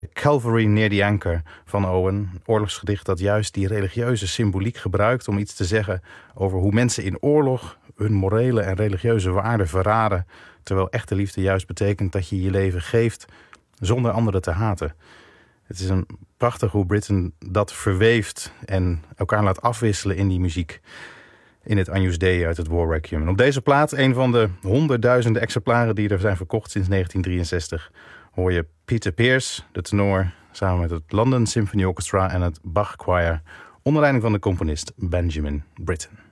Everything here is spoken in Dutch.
Calvary Near the Anchor van Owen. Een oorlogsgedicht dat juist die religieuze symboliek gebruikt om iets te zeggen over hoe mensen in oorlog hun morele en religieuze waarden verraden. Terwijl echte liefde juist betekent dat je je leven geeft zonder anderen te haten. Het is een prachtig hoe Britten dat verweeft en elkaar laat afwisselen in die muziek. In het Agnus Dei uit het War Requiem. En op deze plaat, een van de honderdduizenden exemplaren die er zijn verkocht sinds 1963... hoor je Peter Pears, de tenor, samen met het London Symphony Orchestra en het Bach Choir, onder leiding van de componist Benjamin Britten.